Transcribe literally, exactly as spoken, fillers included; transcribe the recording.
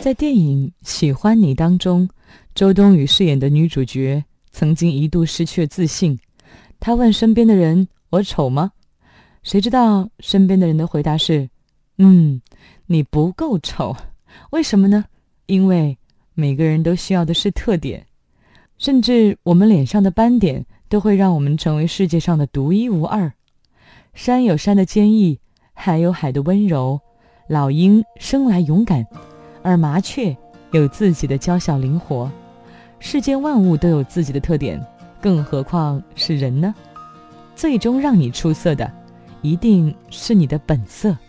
在电影《喜欢你》当中，周冬雨饰演的女主角曾经一度失去了自信，她问身边的人：我丑吗？谁知道身边的人的回答是：嗯，你不够丑。为什么呢？因为每个人都需要的是特点，甚至我们脸上的斑点都会让我们成为世界上的独一无二。山有山的坚毅，海有海的温柔，老鹰生来勇敢，而麻雀有自己的娇小灵活。世间万物都有自己的特点，更何况是人呢？最终让你出色的，一定是你的本色。